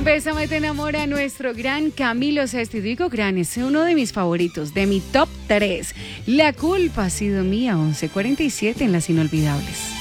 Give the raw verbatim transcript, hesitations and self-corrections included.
Bésame te enamora, nuestro gran Camilo Sesto. Y digo gran, es uno de mis favoritos, de mi top tres. La culpa ha sido mía, once cuarenta y siete en Las Inolvidables.